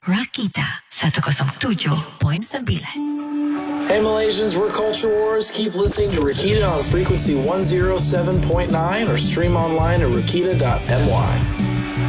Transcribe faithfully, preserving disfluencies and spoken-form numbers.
Rakita seratus tujuh perpuluhan sembilan. Hey Malaysians, we're Culture Wars. Keep listening to Rakita on frequency one oh seven point nine or stream online at rakita dot m y.